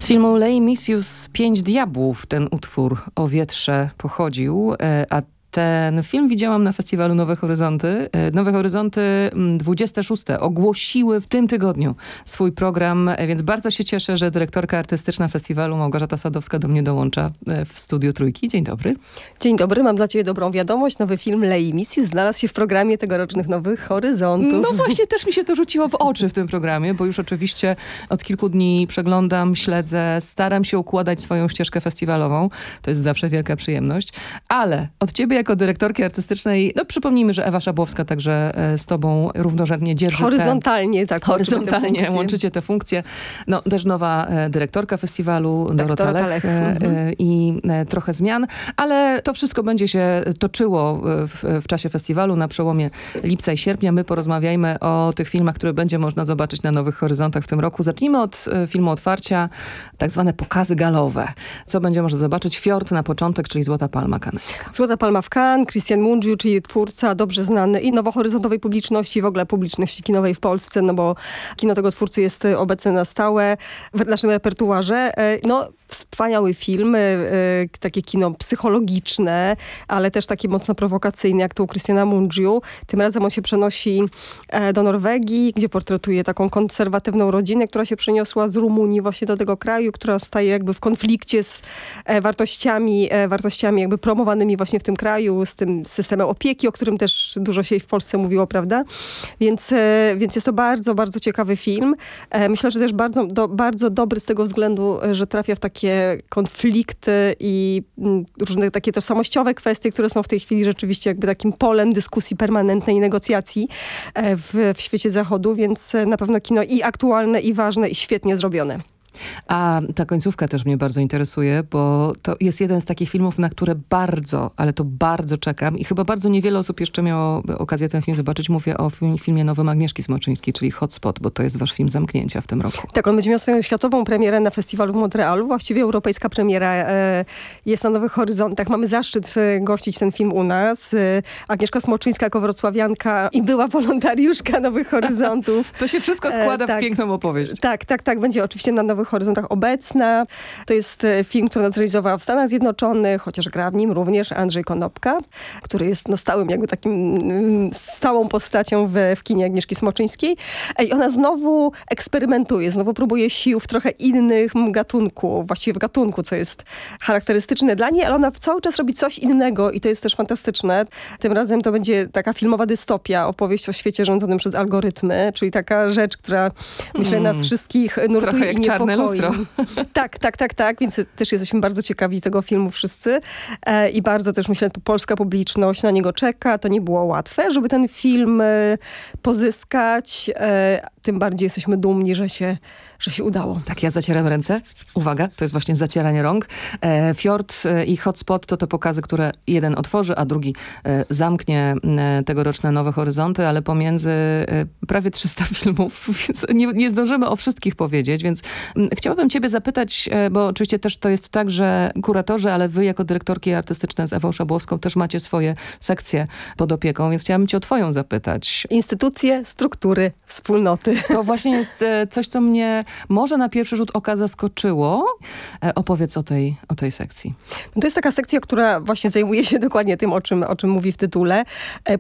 Z filmu Les Missions 5 Diabłów ten utwór o wietrze pochodził, a ten film widziałam na festiwalu Nowe Horyzonty. Nowe Horyzonty 26 ogłosiły w tym tygodniu swój program, więc bardzo się cieszę, że dyrektorka artystyczna festiwalu Małgorzata Sadowska do mnie dołącza w studiu Trójki. Dzień dobry. Dzień dobry, mam dla ciebie dobrą wiadomość. Nowy film Les Missions znalazł się w programie tegorocznych Nowych Horyzontów. No właśnie, też mi się to rzuciło w oczy w tym programie, bo już oczywiście od kilku dni przeglądam, śledzę, staram się układać swoją ścieżkę festiwalową. To jest zawsze wielka przyjemność. Ale od ciebie jako dyrektorki artystycznej, no przypomnijmy, że Ewa Szabłowska także z tobą równorzędnie dzierży horyzontalnie, tak. Horyzontalnie łączycie te funkcje. No też nowa dyrektorka festiwalu, Dorota Lech i trochę zmian, ale to wszystko będzie się toczyło w czasie festiwalu na przełomie lipca i sierpnia. My porozmawiajmy o tych filmach, które będzie można zobaczyć na Nowych Horyzontach w tym roku. Zacznijmy od filmu otwarcia, tak zwane pokazy galowe. Co będzie można zobaczyć? Fjord na początek, czyli Złota Palma kanańska. Złota Palma w Cannes, Christian Mungiu, czyli twórca dobrze znany i nowohoryzontowej publiczności, w ogóle publiczności kinowej w Polsce, no bo kino tego twórcy jest obecne na stałe w naszym repertuarze. No, wspaniały film, takie kino psychologiczne, ale też takie mocno prowokacyjne, jak to u Christiana Mungiu. Tym razem on się przenosi do Norwegii, gdzie portretuje taką konserwatywną rodzinę, która się przeniosła z Rumunii właśnie do tego kraju, która staje jakby w konflikcie z wartościami jakby promowanymi właśnie w tym kraju, z tym systemem opieki, o którym też dużo się w Polsce mówiło, prawda? Więc jest to bardzo, bardzo ciekawy film. Myślę, że też bardzo dobry z tego względu, że trafia w takie konflikty i różne takie tożsamościowe kwestie, które są w tej chwili rzeczywiście jakby takim polem dyskusji permanentnej i negocjacji w świecie zachodu, więc na pewno kino i aktualne, i ważne, i świetnie zrobione. A ta końcówka też mnie bardzo interesuje, bo to jest jeden z takich filmów, na które bardzo, ale to bardzo czekam i chyba bardzo niewiele osób jeszcze miało okazję ten film zobaczyć. Mówię o filmie nowym Agnieszki Smoczyńskiej, czyli Hotspot, bo to jest wasz film zamknięcia w tym roku. Tak, on będzie miał swoją światową premierę na festiwalu w Montrealu. Właściwie europejska premiera jest na Nowych Horyzontach. Mamy zaszczyt gościć ten film u nas. Agnieszka Smoczyńska jako wrocławianka i była wolontariuszka Nowych Horyzontów. To się wszystko składa w piękną opowieść. Tak. Będzie oczywiście na Nowych Horyzontach obecna. To jest film, który zrealizował w Stanach Zjednoczonych, chociaż gra w nim również Andrzej Konopka, który jest stałym jakby takim stałą postacią w kinie Agnieszki Smoczyńskiej. I ona znowu eksperymentuje, znowu próbuje sił w trochę innym gatunku, właściwie w gatunku, co jest charakterystyczne dla niej, ale ona cały czas robi coś innego i to jest też fantastyczne. Tym razem to będzie taka filmowa dystopia, opowieść o świecie rządzonym przez algorytmy, czyli taka rzecz, która myślę nas wszystkich nurtuje i niepokoi. Lustro. Tak, więc też jesteśmy bardzo ciekawi tego filmu wszyscy i bardzo też myślę, że polska publiczność na niego czeka. To nie było łatwe, żeby ten film pozyskać. Tym bardziej jesteśmy dumni, że się udało. Tak, ja zacieram ręce. Uwaga, to jest właśnie zacieranie rąk. Fjord i Hotspot to te pokazy, które jeden otworzy, a drugi zamknie tegoroczne Nowe Horyzonty, ale pomiędzy prawie 300 filmów, więc nie zdążymy o wszystkich powiedzieć, więc chciałabym ciebie zapytać, bo oczywiście też to jest tak, że kuratorzy, ale wy jako dyrektorki artystyczne z Ewą Szabłowską też macie swoje sekcje pod opieką, więc chciałabym cię o twoją zapytać. Instytucje, struktury, wspólnoty. To właśnie jest coś, co mnie może na pierwszy rzut oka zaskoczyło. Opowiedz o tej sekcji. No to jest taka sekcja, która właśnie zajmuje się dokładnie tym, o czym mówi w tytule.